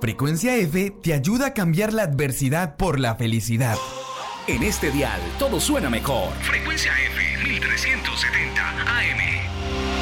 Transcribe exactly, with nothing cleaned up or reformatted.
Frecuencia F te ayuda a cambiar la adversidad por la felicidad. En este dial todo suena mejor. Frecuencia F mil trescientos setenta A M.